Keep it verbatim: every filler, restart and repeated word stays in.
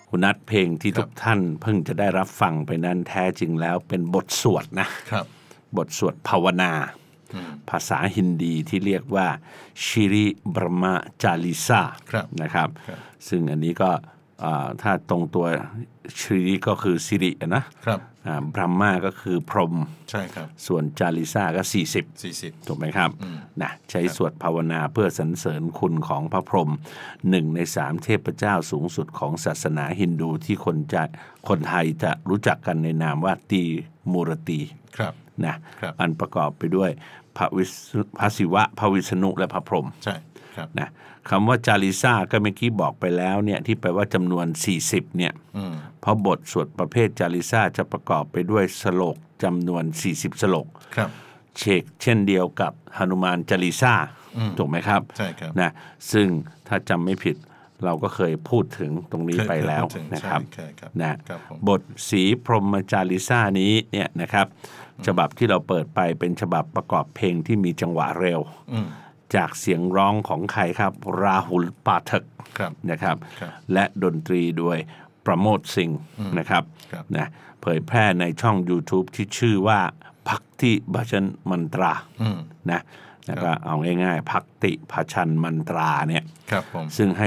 คุณนัทเพลงที่ทุกท่านเพิ่งจะได้รับฟังไปนั้นแท้จริงแล้วเป็นบทสวดนะครับบทสวดภาวนาภาษาฮินดีที่เรียกว่าชิริบรมจาริซานะครับซึ่งอันนี้ก็ถ้าตรงตัวชิริก็คือสิรินะครับบรหมาก็คือพรหมใช่ครับส่วนจาริซาก็สี่สิบสี่สิบถูกไหมครับนะใช้สวดภาวนาเพื่อสรรเสริญคุณของพระพรหมหนึ่งในสามเทพเจ้าสูงสุดของศาสนาฮินดูที่คนจะคนไทยจะรู้จักกันในนามว่าตีมูรตีนะอันประกอบไปด้วยพระวิพระศิวะพระวิษณุและพระพรหมใช่นะคำว่าจาริซาก็เมื่อกี้บอกไปแล้วเนี่ยที่แปลว่าจำนวนสี่สิบเนี่ยเพราะบทสวดประเภทจาริซาจะประกอบไปด้วยสโลกจำนวนสี่สิบสโลกเชกเช่นเดียวกับหนุมานจาริซาถูกไหมครับใช่ครับนะซึ่งถ้าจำไม่ผิดเราก็เคยพูดถึงตรงนี้ไปแล้วนะครับนะบทสีพรหมจาริซานี้เนี่ยนะครับฉบับที่เราเปิดไปเป็นฉบับประกอบเพลงที่มีจังหวะเร็วจากเสียงร้องของใครครับราหุลปาฐกนะครับและดนตรีด้วยประโมทสิงห์นะครับนะเผยแพร่ในช่อง YouTube ที่ชื่อว่าภักติพชัญมันตรานะแล้วก็เอาง่ายๆภักติพชัญมันตราเนี่ยซึ่งให้